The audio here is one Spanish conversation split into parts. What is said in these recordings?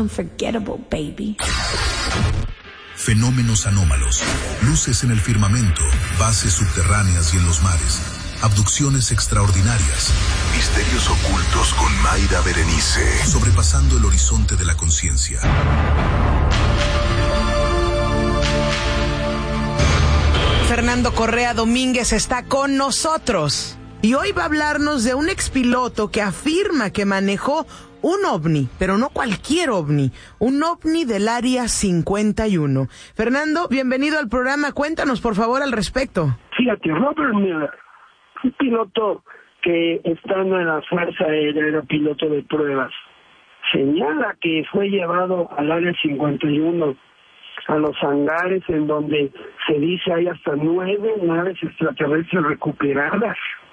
unforgettable, baby. Fenómenos anómalos, luces en el firmamento, bases subterráneas y en los mares, abducciones extraordinarias, misterios ocultos con Mayra Berenice, sobrepasando el horizonte de la conciencia. Fernando Correa Domínguez está con nosotros y hoy va a hablarnos de un expiloto que afirma que manejó un ovni, pero no cualquier ovni, un ovni del Área 51. Fernando, bienvenido al programa. Cuéntanos, por favor, al respecto. Fíjate, Robert Miller, un piloto que estando en la Fuerza Aérea, era piloto de pruebas, señala que fue llevado al Área 51, a los hangares en donde se dice hay hasta 9 naves extraterrestres recuperadas.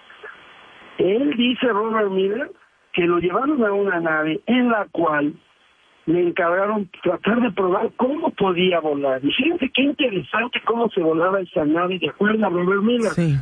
Él dice, Robert Miller, que lo llevaron a una nave en la cual le encargaron tratar de probar cómo podía volar. Y fíjense qué interesante cómo se volaba esa nave, de acuerdo a Robert Miller. Sí.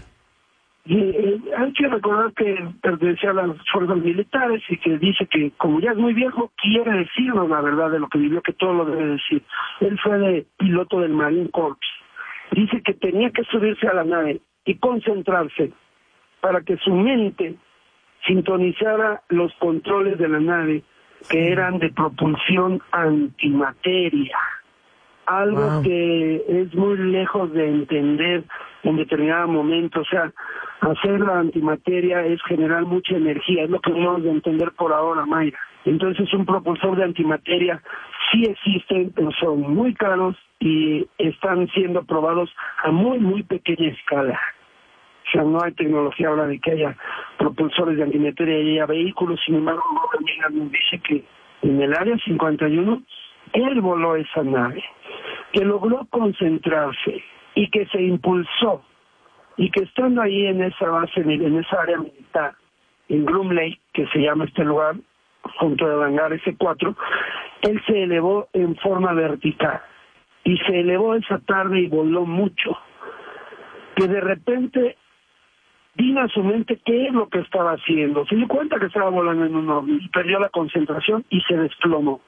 Hay que recordar que pertenecía a las fuerzas militares y que dice que como ya es muy viejo, quiere decirnos la verdad de lo que vivió, que todo lo debe decir. Él fue de piloto del Marine Corps. Dice que tenía que subirse a la nave y concentrarse para que su mente sintonizara los controles de la nave, que eran de propulsión antimateria. Algo que es muy lejos de entender en determinado momento. O sea, hacer la antimateria es generar mucha energía, es lo que debemos de entender por ahora, Mayra. Entonces, un propulsor de antimateria sí existen, pero son muy caros y están siendo probados a muy pequeña escala. O sea, no hay tecnología ahora de que haya propulsores de antimateria y haya vehículos. Sin embargo, nos dice que en el Área 51 él voló esa nave, que logró concentrarse y que se impulsó, y que estando ahí en esa base, en esa área militar, en Groom Lake, que se llama este lugar, junto al hangar S4, él se elevó en forma vertical, y se elevó esa tarde y voló mucho, que de repente vino a su mente qué es lo que estaba haciendo. Se dio cuenta que estaba volando en un ovni, perdió la concentración y se desplomó.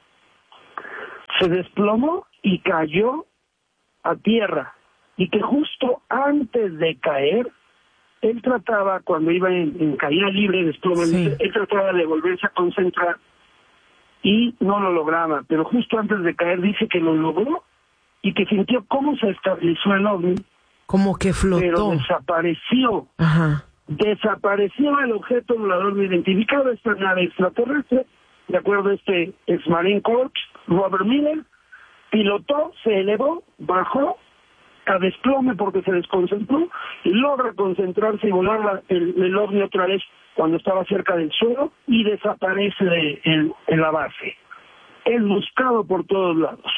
Se desplomó y cayó a tierra, y que justo antes de caer, él trataba, cuando iba en caída libre, desplome, sí, él trataba de volverse a concentrar y no lo lograba, pero justo antes de caer dice que lo logró y que sintió cómo se estabilizó el ovni. Como que flotó. Pero desapareció. Ajá. Desapareció el objeto volador no identificado, esta nave extraterrestre, de acuerdo a este ex-Marine Corps, Robert Miller, pilotó, se elevó, bajó a desplome porque se desconcentró y logra concentrarse y volar el ovni otra vez cuando estaba cerca del suelo y desaparece en la base. Es buscado por todos lados.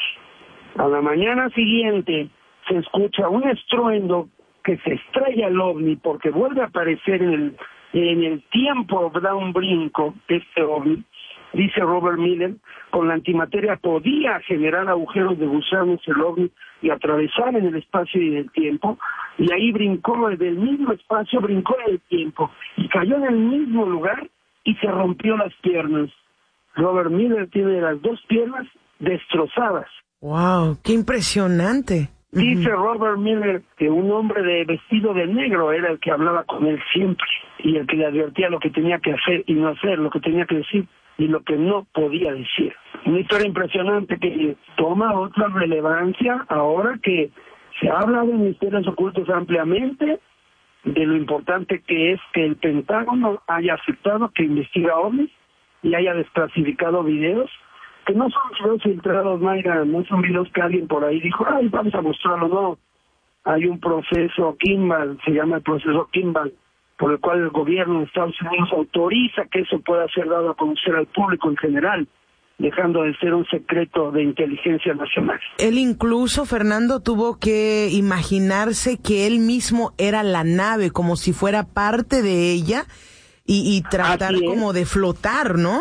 A la mañana siguiente se escucha un estruendo que se estrella el ovni porque vuelve a aparecer en el tiempo, da un brinco este ovni. Dice Robert Miller, con la antimateria podía generar agujeros de gusanos el ovni y atravesar en el espacio y en el tiempo, y ahí brincó del mismo espacio, brincó en el tiempo, y cayó en el mismo lugar y se rompió las piernas. Robert Miller tiene las 2 piernas destrozadas. ¡Wow! ¡Qué impresionante! Dice Robert Miller que un hombre de vestido de negro era el que hablaba con él siempre, y el que le advertía lo que tenía que hacer y no hacer, lo que tenía que decir y lo que no podía decir. Una historia impresionante que toma otra relevancia ahora que se ha hablado de misterios ocultos ampliamente, de lo importante que es que el Pentágono haya aceptado que investiga ovnis y haya desclasificado videos, que no son videos filtrados, Mayra, no son videos que alguien por ahí dijo, ay, vamos a mostrarlo, no. Hay un proceso Kimball, se llama el proceso Kimball, por el cual el gobierno de Estados Unidos autoriza que eso pueda ser dado a conocer al público en general, dejando de ser un secreto de inteligencia nacional. Él incluso, Fernando, tuvo que imaginarse que él mismo era la nave, como si fuera parte de ella, y tratar como de flotar, ¿no?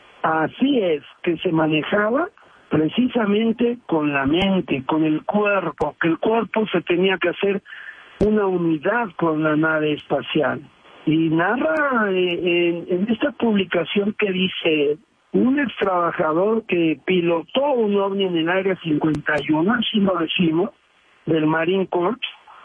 Así es, que se manejaba precisamente con la mente, con el cuerpo, que el cuerpo se tenía que hacer una unidad con la nave espacial. Y narra en esta publicación que dice un ex trabajador que pilotó un ovni en el Área 51, así lo decimos, del Marine Corps,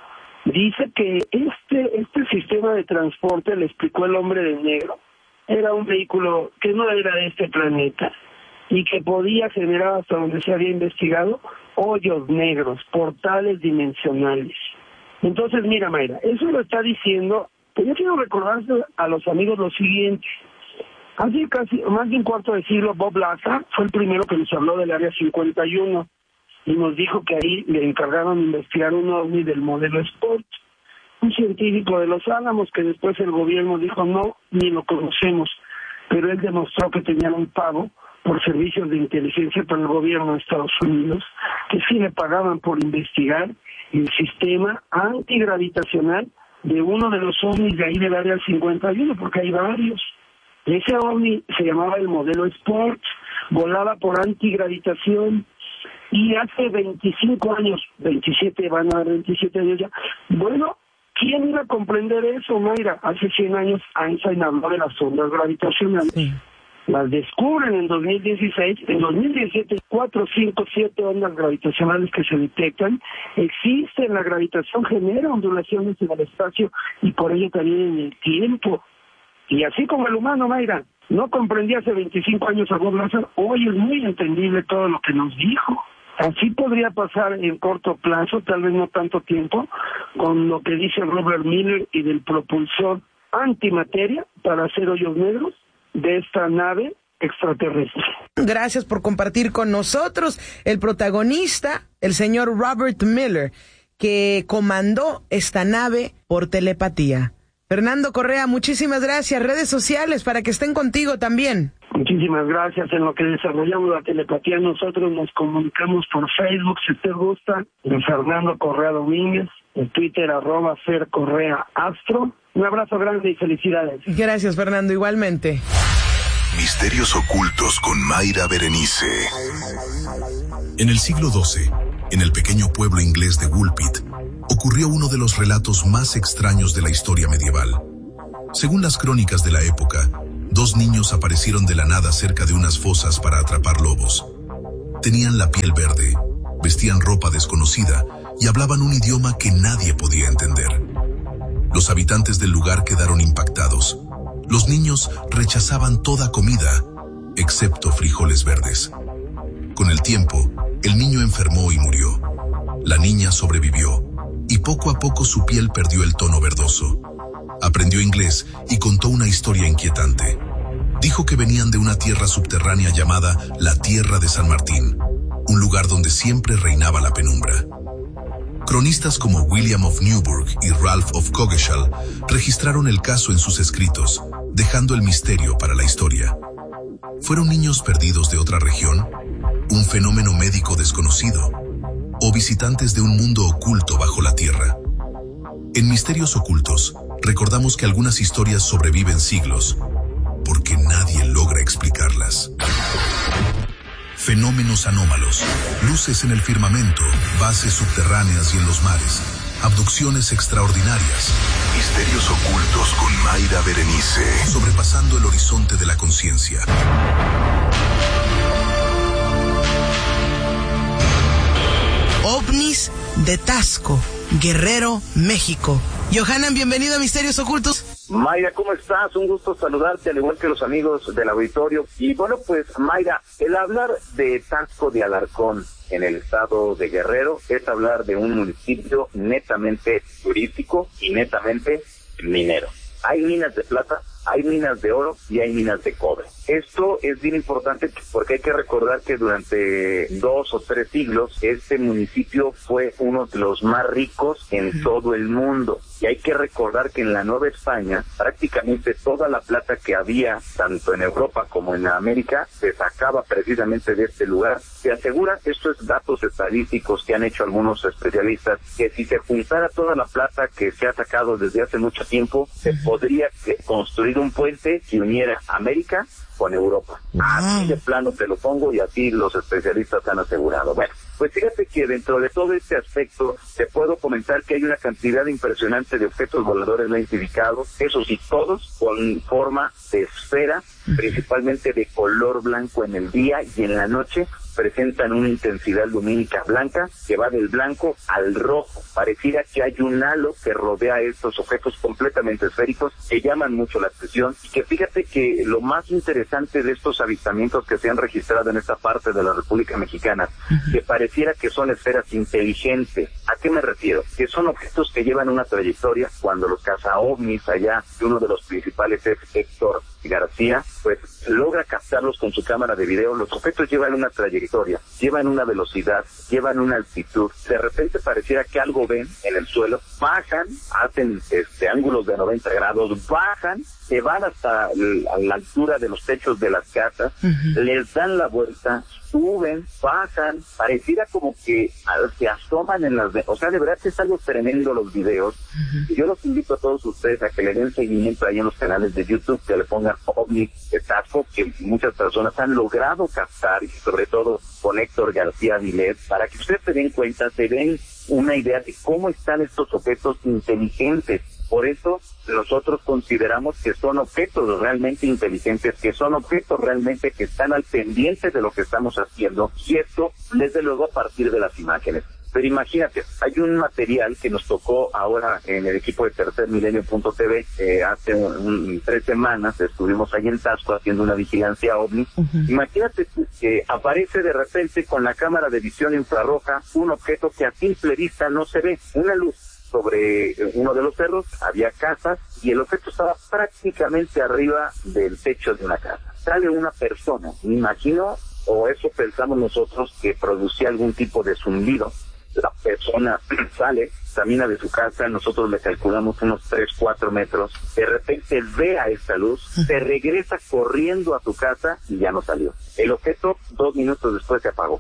dice que este sistema de transporte, le explicó el hombre de negro, era un vehículo que no era de este planeta y que podía generar, hasta donde se había investigado, hoyos negros, portales dimensionales. Entonces, mira, Mayra, eso lo está diciendo, pero yo quiero recordarse a los amigos lo siguiente. Hace casi más de un cuarto de siglo, Bob Lazar fue el primero que nos habló del Área 51 y nos dijo que ahí le encargaron de investigar un ovni del modelo Sport, un científico de Los Álamos que después el gobierno dijo no, ni lo conocemos, pero él demostró que tenían un pago por servicios de inteligencia para el gobierno de Estados Unidos, que sí le pagaban por investigar el sistema antigravitacional de uno de los ovnis de ahí del Área 51, porque hay varios. Ese ovni se llamaba el modelo Sport, volaba por antigravitación, y hace 25 años, 27, van a dar 27 años ya, bueno, ¿quién iba a comprender eso, Mayra? Hace 100 años Einstein habló de las ondas gravitacionales. Sí. Las descubren en 2016, en 2017 4, 5, 7 ondas gravitacionales que se detectan. Existen, la gravitación genera ondulaciones en el espacio y por ello también en el tiempo. Y así como el humano, Mayra, no comprendía hace 25 años a Bob Lazar, hoy es muy entendible todo lo que nos dijo. Así podría pasar en corto plazo, tal vez no tanto tiempo, con lo que dice Robert Miller y del propulsor antimateria para hacer hoyos negros de esta nave extraterrestre. Gracias por compartir con nosotros el protagonista, el señor Robert Miller, que comandó esta nave por telepatía. Fernando Correa, muchísimas gracias. Redes sociales para que estén contigo también. Muchísimas gracias. En lo que desarrollamos la telepatía, nosotros nos comunicamos por Facebook, si usted gusta, de Fernando Correa Domínguez, en Twitter, @FerCorreaAstro. Un abrazo grande y felicidades. Gracias, Fernando, igualmente. Misterios ocultos con Mayra Berenice. En el siglo XII, en el pequeño pueblo inglés de Woolpit, ocurrió uno de los relatos más extraños de la historia medieval. Según las crónicas de la época, 2 niños aparecieron de la nada cerca de unas fosas para atrapar lobos. Tenían la piel verde, vestían ropa desconocida y hablaban un idioma que nadie podía entender. Los habitantes del lugar quedaron impactados. Los niños rechazaban toda comida, excepto frijoles verdes. Con el tiempo, el niño enfermó y murió. La niña sobrevivió, y poco a poco su piel perdió el tono verdoso. Aprendió inglés y contó una historia inquietante. Dijo que venían de una tierra subterránea llamada la Tierra de San Martín, un lugar donde siempre reinaba la penumbra. Cronistas como William of Newburgh y Ralph of Coggeshall registraron el caso en sus escritos, dejando el misterio para la historia. ¿Fueron niños perdidos de otra región? ¿Un fenómeno médico desconocido? ¿O visitantes de un mundo oculto bajo la tierra? En Misterios Ocultos, recordamos que algunas historias sobreviven siglos, porque nadie logra explicarlas. Fenómenos anómalos, luces en el firmamento, bases subterráneas y en los mares, abducciones extraordinarias, misterios ocultos con Mayra Berenice, sobrepasando el horizonte de la conciencia. OVNIs de Taxco, Guerrero, México. Johanan, bienvenido a Misterios Ocultos. Mayra, ¿cómo estás? Un gusto saludarte, al igual que los amigos del auditorio. Y bueno, pues, Mayra, el hablar de Taxco de Alarcón en el estado de Guerrero es hablar de un municipio netamente turístico y netamente minero. Hay minas de plata, hay minas de oro y hay minas de cobre. Esto es bien importante porque hay que recordar que durante 2 o 3 siglos este municipio fue uno de los más ricos en todo el mundo. Y hay que recordar que en la Nueva España prácticamente toda la plata que había, tanto en Europa como en América, se sacaba precisamente de este lugar. Se asegura, esto es datos estadísticos que han hecho algunos especialistas, que si se juntara toda la plata que se ha sacado desde hace mucho tiempo, se podría construir un puente que uniera América con Europa. Así de plano te lo pongo y así los especialistas han asegurado. Bueno, pues fíjate que dentro de todo este aspecto te puedo comentar que hay una cantidad impresionante de objetos voladores no identificados, eso sí, todos con forma de esfera principalmente de color blanco en el día, y en la noche presentan una intensidad lumínica blanca que va del blanco al rojo. Pareciera que hay un halo que rodea estos objetos completamente esféricos que llaman mucho la atención, y que fíjate que lo más interesante de estos avistamientos que se han registrado en esta parte de la República Mexicana, que pareciera que son esferas inteligentes. ¿A qué me refiero? Que son objetos que llevan una trayectoria. Cuando los caza-ovnis allá, y uno de los principales es Héctor García, pues logra captarlos con su cámara de video. Los objetos llevan una trayectoria, llevan una velocidad, llevan una altitud. De repente pareciera que algo ven en el suelo, bajan, hacen ángulos de 90 grados, bajan, se van hasta la altura de los techos de las casas, les dan la vuelta, suben, bajan, pareciera como que se asoman en las... O sea, de verdad que es algo tremendo los videos. Y yo los invito a todos ustedes a que le den seguimiento ahí en los canales de YouTube, que le pongan OVNI de Taxco, que muchas personas han logrado captar, y sobre todo con Héctor García Vilet, para que ustedes se den cuenta, se den una idea de cómo están estos objetos inteligentes. Por eso nosotros consideramos que son objetos realmente inteligentes, que son objetos realmente que están al pendiente de lo que estamos haciendo, y esto desde luego a partir de las imágenes. Pero imagínate, hay un material que nos tocó ahora en el equipo de tercermilenio.tv, hace 3 semanas estuvimos ahí en Taxco haciendo una vigilancia OVNI. Imagínate que aparece de repente con la cámara de visión infrarroja un objeto que a simple vista no se ve, una luz sobre uno de los cerros, había casas, y el objeto estaba prácticamente arriba del techo de una casa. Sale una persona, me imagino, o eso pensamos nosotros, que producía algún tipo de zumbido. La persona sale, camina de su casa, nosotros le calculamos unos 3-4 metros, de repente ve a esta luz, se regresa corriendo a su casa y ya no salió. El objeto 2 minutos después se apagó.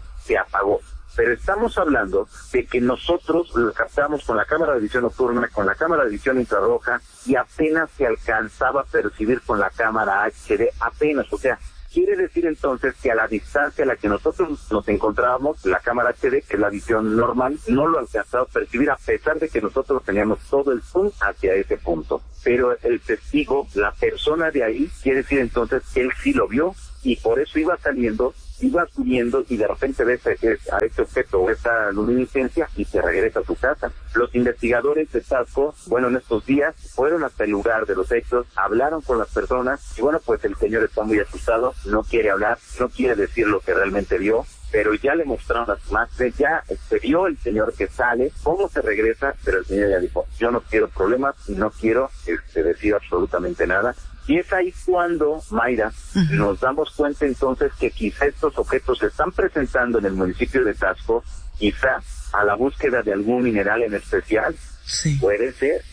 Pero estamos hablando de que nosotros lo captamos con la cámara de visión nocturna, con la cámara de visión infrarroja, y apenas se alcanzaba a percibir con la cámara HD, apenas, o sea, quiere decir entonces que a la distancia a la que nosotros nos encontrábamos, la cámara HD, que es la visión normal, no lo alcanzaba a percibir, a pesar de que nosotros teníamos todo el zoom hacia ese punto. Pero el testigo, la persona de ahí, quiere decir entonces que él sí lo vio, y por eso iba saliendo, iba subiendo, y de repente ve a este objeto o esta luminiscencia y se regresa a su casa. Los investigadores de Taxco, bueno, en estos días fueron hasta el lugar de los hechos, hablaron con las personas, y bueno, pues el señor está muy asustado, no quiere hablar, no quiere decir lo que realmente vio, pero ya le mostraron las imágenes, ya se vio el señor que sale, cómo se regresa, pero el señor ya dijo, yo no quiero problemas y no quiero decir absolutamente nada. Y es ahí cuando, Mayra, nos damos cuenta entonces que quizá estos objetos se están presentando en el municipio de Taxco, quizá a la búsqueda de algún mineral en especial. Sí. Puede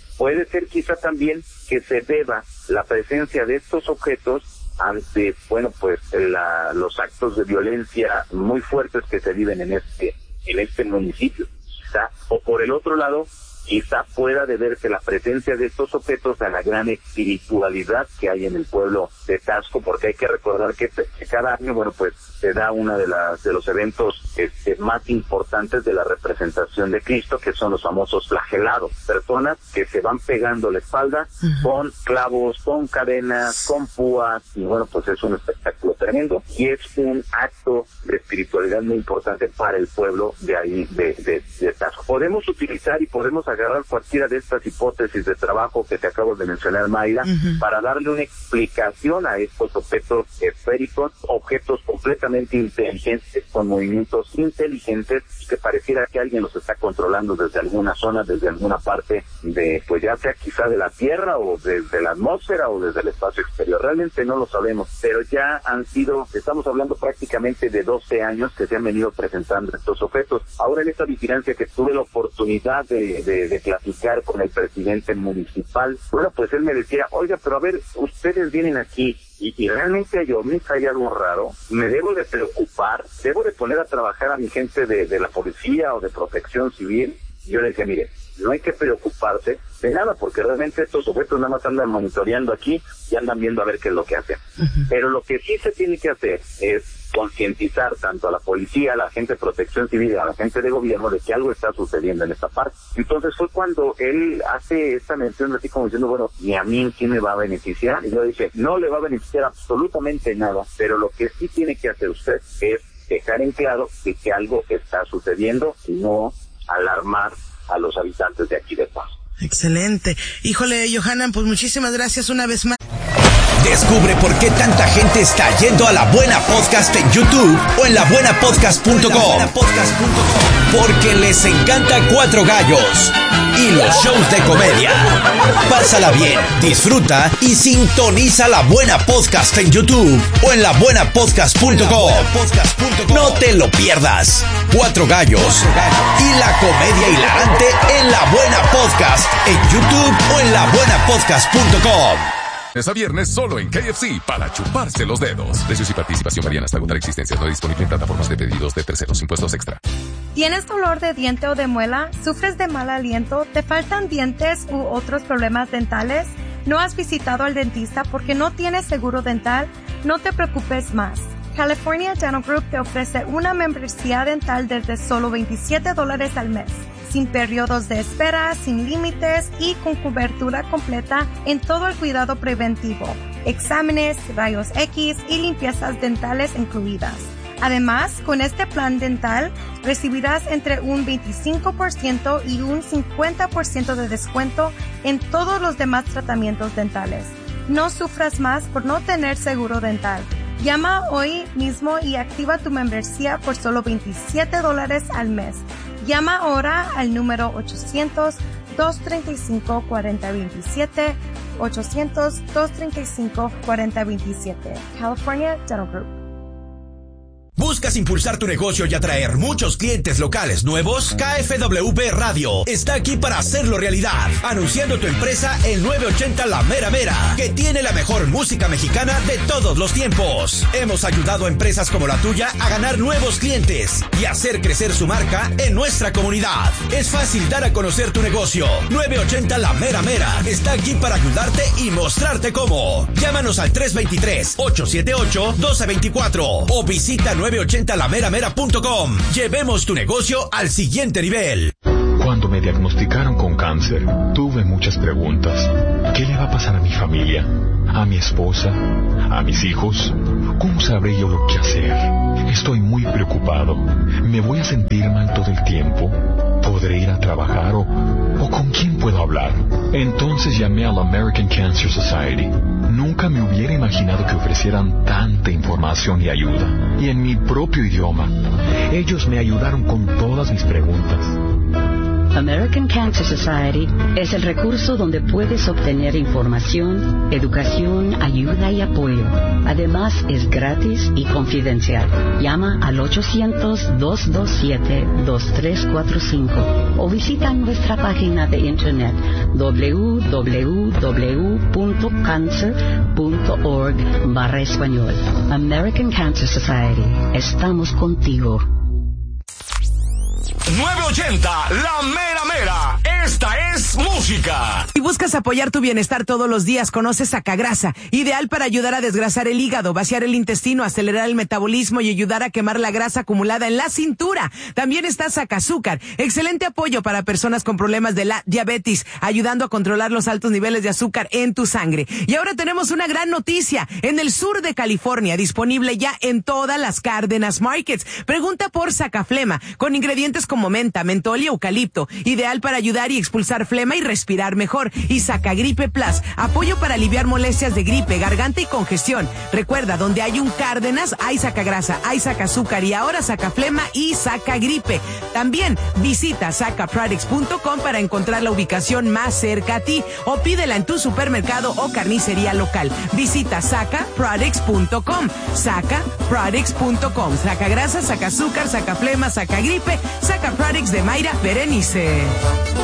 ser quizá también que se deba la presencia de estos objetos ante, bueno, pues los actos de violencia muy fuertes que se viven en este municipio. Quizá, o por el otro lado, quizá pueda deberse la presencia de estos objetos a la gran espiritualidad que hay en el pueblo de Taxco, porque hay que recordar que cada año, bueno, pues se da uno de los eventos más importantes de la representación de Cristo, que son los famosos flagelados, personas que se van pegando la espalda con clavos, con cadenas, con púas, y bueno, pues es un espectáculo tremendo, y es un acto de espiritualidad muy importante para el pueblo de ahí, de Taxco. Podemos utilizar y podemos agarrar cualquiera de estas hipótesis de trabajo que te acabo de mencionar, Mayra, para darle una explicación a estos objetos esféricos, objetos completamente inteligentes, con movimientos inteligentes, que pareciera que alguien los está controlando desde alguna zona, desde alguna parte de, pues ya sea quizá de la Tierra, o desde la atmósfera, o desde el espacio exterior. Realmente no lo sabemos, pero ya estamos hablando prácticamente de 12 años que se han venido presentando estos objetos. Ahora, en esta vigilancia que tuve la oportunidad de platicar con el presidente municipal, bueno, pues él me decía, oiga, pero a ver, ustedes vienen aquí y realmente yo me hay algo raro, me debo de preocupar, debo de poner a trabajar a mi gente de la policía o de protección civil. Y yo le decía, mire, no hay que preocuparse de nada, porque realmente estos objetos nada más andan monitoreando aquí y andan viendo a ver qué es lo que hacen. Pero lo que sí se tiene que hacer es concientizar tanto a la policía, a la gente de protección civil y a la gente de gobierno de que algo está sucediendo en esta parte. Entonces fue cuando él hace esta mención así como diciendo, bueno, ni a mí quién me va a beneficiar. Y yo dije, no le va a beneficiar absolutamente nada, pero lo que sí tiene que hacer usted es dejar en claro de que algo está sucediendo y no alarmar a los habitantes de aquí de Paso. Excelente. Híjole, Johanan, pues muchísimas gracias una vez más. Descubre por qué tanta gente está yendo a La Buena Podcast en YouTube o en labuenapodcast.com. Porque les encanta Cuatro Gallos y los shows de comedia. Pásala bien, disfruta y sintoniza La Buena Podcast en YouTube o en labuenapodcast.com. No te lo pierdas. Cuatro Gallos y la comedia hilarante en La Buena Podcast en YouTube o en labuenapodcast.com. Es a viernes solo en KFC para chuparse los dedos. Precios y participación varían hasta agotar existencias. No disponible en plataformas de pedidos de terceros. Impuestos extra. ¿Tienes dolor de diente o de muela? ¿Sufres de mal aliento? ¿Te faltan dientes u otros problemas dentales? ¿No has visitado al dentista porque no tienes seguro dental? No te preocupes más. California Dental Group te ofrece una membresía dental desde solo $27 al mes. Sin periodos de espera, sin límites y con cobertura completa en todo el cuidado preventivo, exámenes, rayos X y limpiezas dentales incluidas. Además, con este plan dental recibirás entre un 25% y un 50% de descuento en todos los demás tratamientos dentales. No sufras más por no tener seguro dental. Llama hoy mismo y activa tu membresía por solo $27 al mes. Llama ahora al número 800-235-4027, 800-235-4027. California Dental Group. ¿Buscas impulsar tu negocio y atraer muchos clientes locales nuevos? KFWB Radio está aquí para hacerlo realidad. Anunciando tu empresa en 980 La Mera Mera, que tiene la mejor música mexicana de todos los tiempos. Hemos ayudado a empresas como la tuya a ganar nuevos clientes y hacer crecer su marca en nuestra comunidad. Es fácil dar a conocer tu negocio. 980 La Mera Mera está aquí para ayudarte y mostrarte cómo. Llámanos al 323-878-1224 o visita 980lameramera.com. Llevemos tu negocio al siguiente nivel. Cuando me diagnosticaron con cáncer, tuve muchas preguntas. ¿Qué le va a pasar a mi familia? ¿A mi esposa? ¿A mis hijos? ¿Cómo sabré yo lo que hacer? Estoy muy preocupado. ¿Me voy a sentir mal todo el tiempo? ¿Podré ir a trabajar o con quién puedo hablar? Entonces llamé a la American Cancer Society. Nunca me hubiera imaginado que ofrecieran tanta información y ayuda. Y en mi propio idioma. Ellos me ayudaron con todas mis preguntas. American Cancer Society es el recurso donde puedes obtener información, educación, ayuda y apoyo. Además, es gratis y confidencial. Llama al 800-227-2345 o visita nuestra página de internet www.cancer.org/español. American Cancer Society. Estamos contigo. 980 La Mera Mera. Esta es música. Si buscas apoyar tu bienestar todos los días, conoce Sacagrasa, ideal para ayudar a desgrasar el hígado, vaciar el intestino, acelerar el metabolismo y ayudar a quemar la grasa acumulada en la cintura. También está Sacazúcar, excelente apoyo para personas con problemas de la diabetes, ayudando a controlar los altos niveles de azúcar en tu sangre. Y ahora tenemos una gran noticia, en el sur de California, disponible ya en todas las Cárdenas Markets. Pregunta por Sacaflema, con ingredientes como menta, mentol y eucalipto, ideal para ayudar y expulsar flema y respirar mejor. Y Sacagripe Plus, apoyo para aliviar molestias de gripe, garganta y congestión. Recuerda, donde hay un Cárdenas, hay Sacagrasa, hay Sacazúcar y ahora Sacaflema y Sacagripe. También visita sacaproducts.com para encontrar la ubicación más cerca a ti o pídela en tu supermercado o carnicería local. Visita sacaproducts.com, sacaproducts.com. Sacagrasa, Sacazúcar, Sacaflema, Sacagripe, Sacaproducts de Mayra Berenice.